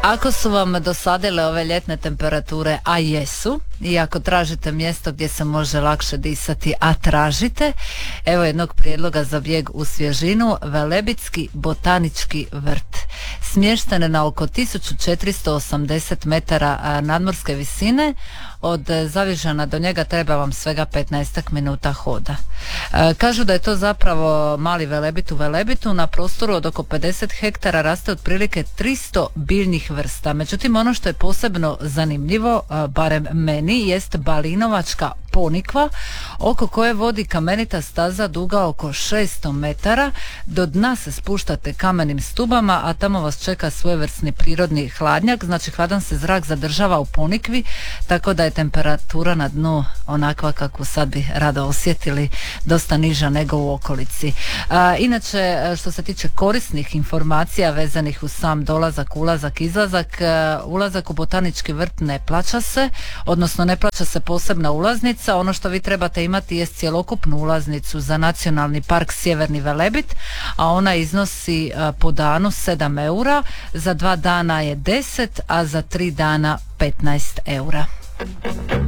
Ako su vam dosadile ove ljetne temperature, a jesu, i ako tražite mjesto gdje se može lakše disati, a tražite, evo jednog prijedloga za bijeg u svježinu: Velebitski botanički vrt. Smješten je na oko 1480 metara nadmorske visine. Od Zavižana do njega treba vam svega 15 minuta hoda. Kažu da je to zapravo mali Velebit u Velebitu. Na prostoru od oko 50 hektara raste otprilike 300 biljnih vrsta. Međutim, ono što je posebno zanimljivo, barem meni, jest balinovačka ponikva, oko koje vodi kamenita staza duga oko 600 metara. Do dna se spuštate kamenim stubama, a tamo vas čeka svojevrsni prirodni hladnjak. Znači, hladan se zrak zadržava u ponikvi, tako da je temperatura na dnu onakva kakvu sad bi rado osjetili, dosta niža nego u okolici. Inače, što se tiče korisnih informacija vezanih uz sam dolazak, ulazak, izlazak, ulazak u botanički vrt ne plaća se, odnosno ne plaća se posebna ulaznica. Ono što vi trebate imati jest cjelokupnu ulaznicu za Nacionalni park Sjeverni Velebit, a ona iznosi po danu 7 eura, za 2 dana je 10, a za 3 dana 15 eura.